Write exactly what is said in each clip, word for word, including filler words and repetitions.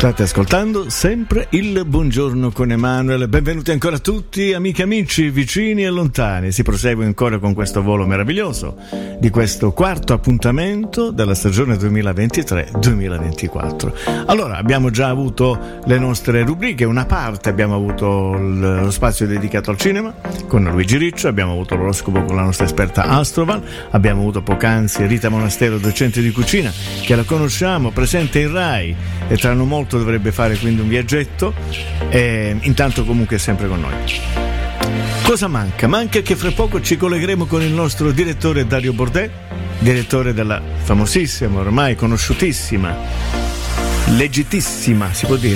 State ascoltando sempre il Buongiorno con Emanuele. Benvenuti ancora tutti, amiche e amici, vicini e lontani. Si prosegue ancora con questo volo meraviglioso di questo quarto appuntamento della stagione duemilaventitré duemilaventiquattro. Allora, abbiamo già avuto le nostre rubriche, una parte abbiamo avuto lo spazio dedicato al cinema con Luigi Riccio, abbiamo avuto l'oroscopo con la nostra esperta Astrovan, abbiamo avuto poc'anzi Rita Monastero, docente di cucina, che la conosciamo, presente in Rai e tra non molto dovrebbe fare quindi un viaggetto, e intanto comunque è sempre con noi. Cosa manca? Manca che fra poco ci collegheremo con il nostro direttore Dario Bordè, direttore della famosissima, ormai conosciutissima, legittissima, si può dire,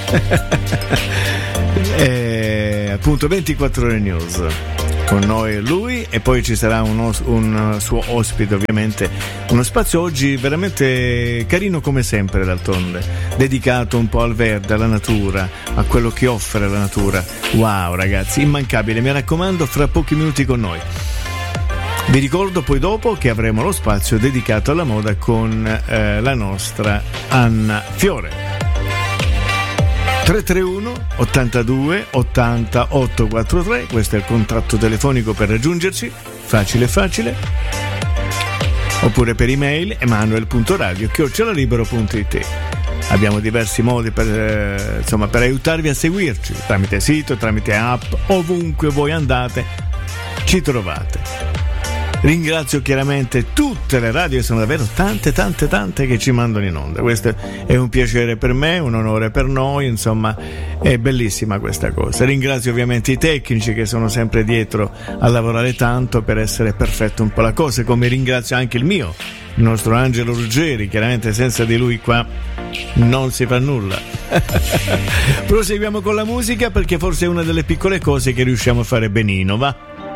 e, appunto ventiquattro ore News. Con noi lui, e poi ci sarà un, os- un suo ospite, ovviamente, uno spazio oggi veramente carino come sempre, d'altronde, dedicato un po' al verde, alla natura, a quello che offre la natura. Wow ragazzi, immancabile, mi raccomando, fra pochi minuti con noi. Vi ricordo poi dopo che avremo lo spazio dedicato alla moda con eh, la nostra Anna Fiore. tre tre uno ottantadue ottanta ottocentoquarantatré, questo è il contatto telefonico per raggiungerci, facile facile, oppure per email emanuel punto radio chiocciola libero punto it. Abbiamo diversi modi per, eh, insomma, per aiutarvi a seguirci, tramite sito, tramite app, ovunque voi andate ci trovate. Ringrazio chiaramente tutte le radio, sono davvero tante tante tante che ci mandano in onda. Questo è un piacere per me, un onore per noi, insomma è bellissima questa cosa. Ringrazio ovviamente i tecnici che sono sempre dietro a lavorare tanto per essere perfetto un po' la cosa, come ringrazio anche il mio, il nostro Angelo Ruggeri, chiaramente senza di lui qua non si fa nulla. Proseguiamo con la musica, perché forse è una delle piccole cose che riusciamo a fare benino, va?